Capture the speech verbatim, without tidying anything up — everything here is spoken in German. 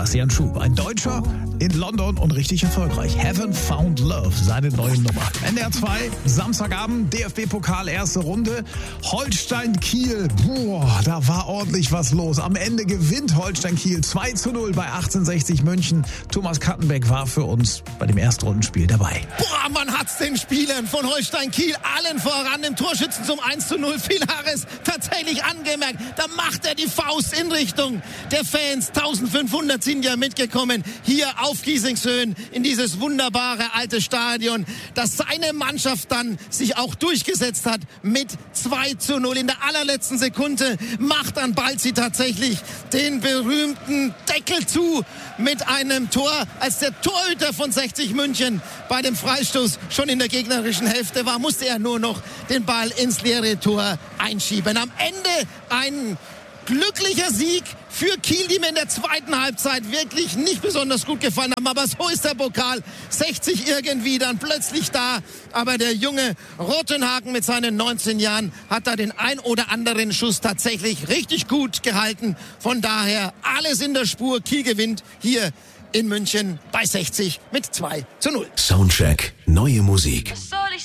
Sebastian Schub, ein Deutscher in London und richtig erfolgreich. Haven't Found Love, seine neue Nummer. N D R zwei, Samstagabend, D F B-Pokal, erste Runde. Holstein-Kiel, boah, da war ordentlich was los. Am Ende gewinnt Holstein-Kiel zwei zu null bei achtzehnhundertsechzig München. Thomas Kattenbeck war für uns bei dem Erstrundenspiel dabei. Boah, man hat's den Spielern von Holstein-Kiel allen voran, dem Torschützen zum eins zu null, Villares, tatsächlich angemerkt. Da macht er die Faust in Richtung der Fans. eintausendfünfhundert sind ja mitgekommen hier auf Giesingshöhen in dieses wunderbare alte Stadion, dass seine Mannschaft dann sich auch durchgesetzt hat mit zwei zu null. In der allerletzten Sekunde macht dann Balzi tatsächlich den berühmten Deckel zu mit einem Tor, als der Torhüter von sechzig München bei dem Freistoß schon in der gegnerischen Hälfte war, musste er nur noch den Ball ins leere Tor einschieben. Am Ende ein glücklicher Sieg für Kiel, die mir in der zweiten Halbzeit wirklich nicht besonders gut gefallen haben. Aber so ist der Pokal. sechzig irgendwie dann plötzlich da. Aber der junge Rottenhagen mit seinen neunzehn Jahren hat da den ein oder anderen Schuss tatsächlich richtig gut gehalten. Von daher alles in der Spur. Kiel gewinnt hier in München bei sechzig mit zwei zu null. Soundcheck, neue Musik. Was soll ich